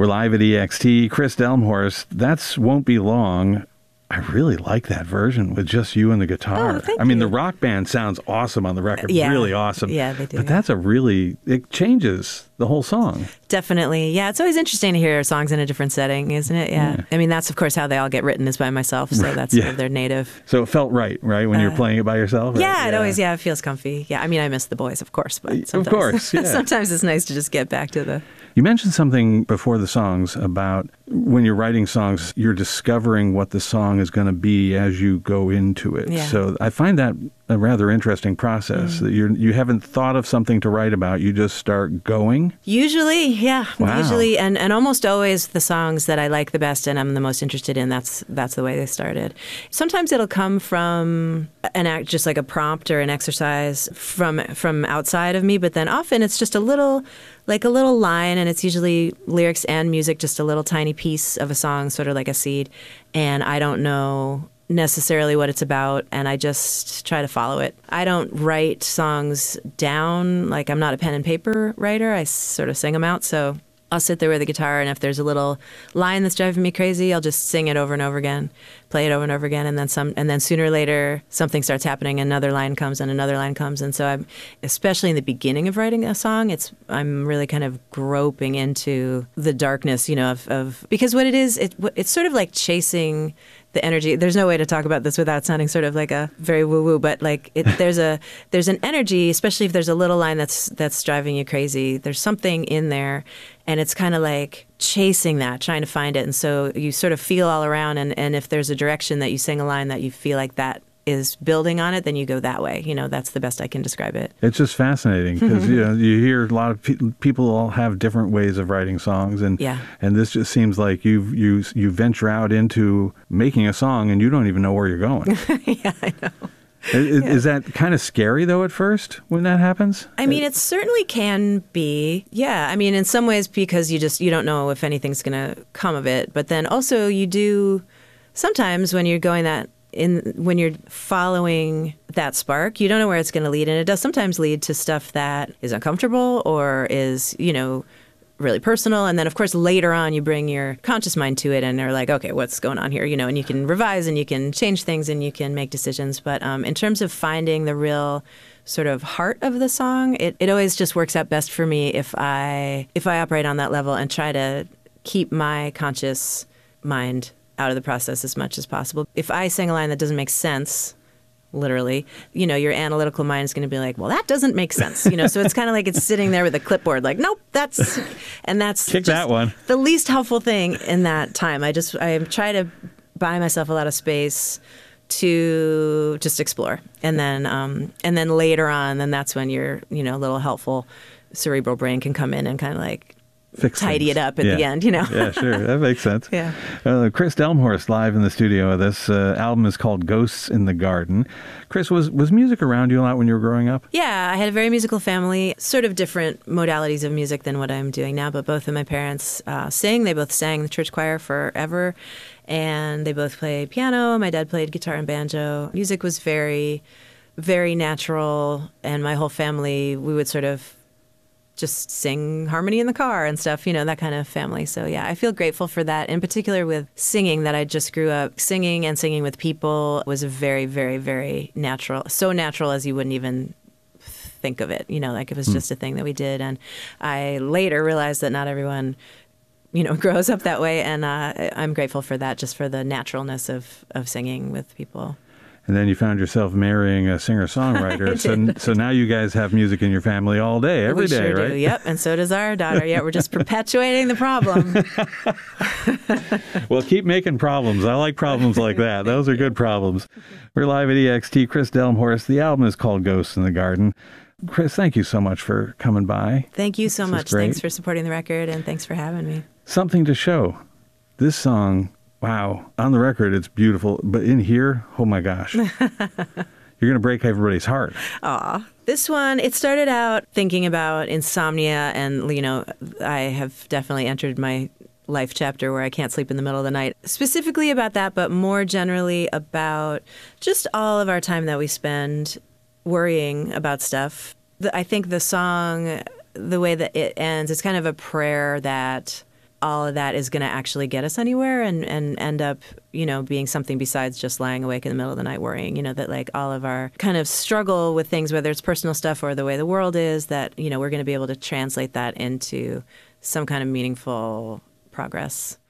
We're live at EXT. Chris Delmhorst, that's Won't Be Long. I really like that version with just you and the guitar. Oh, thank I mean, you. the rock band sounds awesome on the record. Yeah. Really awesome. Yeah, they do. But that's it changes the whole song. Definitely. Yeah, it's always interesting to hear songs in a different setting, isn't it? Yeah. I mean, that's, of course, how they all get written is by myself, so that's sort of their native. So it felt right, when you're playing it by yourself? Right? Yeah, it always, it feels comfy. Yeah, I mean, I miss the boys, of course, but sometimes, of course, yeah. sometimes it's nice to just get back to the... You mentioned something before the songs about when you're writing songs, you're discovering what the song is going to be as you go into it. Yeah. So I find that a rather interesting process, that you haven't thought of something to write about, you just start going. Usually, yeah. Wow. Usually, and almost always the songs that I like the best and I'm the most interested in, that's the way they started. Sometimes it'll come from an act, just like a prompt or an exercise from outside of me, but then often it's just a little line, and it's usually lyrics and music, just a little tiny piece of a song, sort of like a seed, and I don't know necessarily what it's about, and I just try to follow it. I don't write songs down, like I'm not a pen and paper writer, I sort of sing them out, so I'll sit there with a guitar, and if there's a little line that's driving me crazy, I'll just sing it over and over again, play it over and over again, and then sooner or later something starts happening, another line comes, and another line comes, and so I'm, especially in the beginning of writing a song, I'm really kind of groping into the darkness, of because what it is, it's sort of like chasing the energy. There's no way to talk about this without sounding sort of like a very woo-woo, but like there's an energy, especially if there's a little line that's driving you crazy. There's something in there, and it's kind of like chasing that, trying to find it. And so you sort of feel all around, and if there's a direction that you sing a line that you feel like that is building on it, then you go that way. That's the best I can describe it. It's just fascinating because you hear a lot of people all have different ways of writing songs, and this just seems like you venture out into making a song and you don't even know where you're going. Yeah, I know. Is that kind of scary, though, at first when that happens? I mean, it certainly can be. Yeah. I mean, in some ways, because you don't know if anything's going to come of it. But then also you do sometimes when you're going when you're following that spark, you don't know where it's going to lead. And it does sometimes lead to stuff that is uncomfortable or is, really personal. And then, of course, later on, you bring your conscious mind to it and are like, okay, what's going on here? And you can revise and you can change things and you can make decisions. But in terms of finding the real sort of heart of the song, it always just works out best for me if I operate on that level and try to keep my conscious mind out of the process as much as possible. If I sing a line that doesn't make sense, literally, your analytical mind is going to be like, well, that doesn't make sense. So it's kind of like it's sitting there with a clipboard like, nope, that's kick that one. The least helpful thing in that time. I try to buy myself a lot of space to just explore. And then later on, then that's when your, little helpful cerebral brain can come in and kind of like tidy it up at the end, Yeah, sure. That makes sense. Yeah. Chris Delmhorst live in the studio with us. Album is called Ghosts in the Garden. Chris, was music around you a lot when you were growing up? Yeah, I had a very musical family, sort of different modalities of music than what I'm doing now, but both of my parents sing. They both sang in the church choir forever, and they both played piano. My dad played guitar and banjo. Music was very, very natural, and my whole family, we would sort of just sing harmony in the car and stuff, that kind of family. So yeah, I feel grateful for that. In particular with singing, that I just grew up singing, and singing with people was a very, very, very natural, so natural as you wouldn't even think of it, like it was just a thing that we did. And I later realized that not everyone, grows up that way. And I'm grateful for that, just for the naturalness of singing with people. And then you found yourself marrying a singer-songwriter. So now you guys have music in your family all day, every day, right? Do. Yep, and so does our daughter. Yeah, we're just perpetuating the problem. Well, keep making problems. I like problems like that. Those are good problems. We're live at EXT. Chris Delmhorst. The album is called Ghosts in the Garden. Chris, thank you so much for coming by. Thank you so much. Thanks for supporting the record, and thanks for having me. Something to show. This song... Wow. On the record, it's beautiful. But in here, oh my gosh. You're going to break everybody's heart. Aw. This one, it started out thinking about insomnia. And, I have definitely entered my life chapter where I can't sleep in the middle of the night. Specifically about that, but more generally about just all of our time that we spend worrying about stuff. I think the song, the way that it ends, it's kind of a prayer that all of that is going to actually get us anywhere and end up, being something besides just lying awake in the middle of the night worrying, that like all of our kind of struggle with things, whether it's personal stuff or the way the world is, that, we're going to be able to translate that into some kind of meaningful progress.